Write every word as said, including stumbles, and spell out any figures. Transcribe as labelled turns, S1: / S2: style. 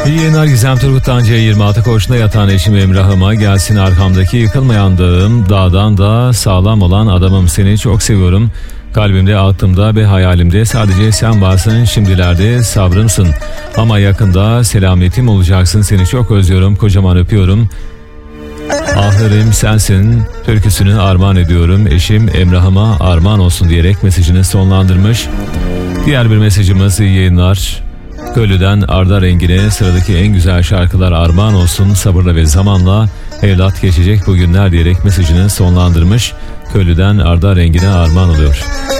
S1: İyi yayınlar Gizem Turgut'tan. C yirmi altı Koç'ta yatan eşim Emrah'ıma gelsin arkamdaki yıkılmayan dağım, dağdan da sağlam olan adamım, seni çok seviyorum. Kalbimde, aklımda ve hayalimde sadece sen varsın, şimdilerde sabrımsın. Ama yakında selametim olacaksın, seni çok özlüyorum, kocaman öpüyorum. Ahırım sensin türküsünü armağan ediyorum. Eşim Emrah'ıma armağan olsun diyerek mesajını sonlandırmış. Diğer bir mesajımız iyi yayınlar. Köylü'den Arda Rengi'ne sıradaki en güzel şarkılar armağan olsun, sabırla ve zamanla evlat geçecek bu günler diyerek mesajını sonlandırmış. Köylü'den Arda Rengi'ne armağan oluyor.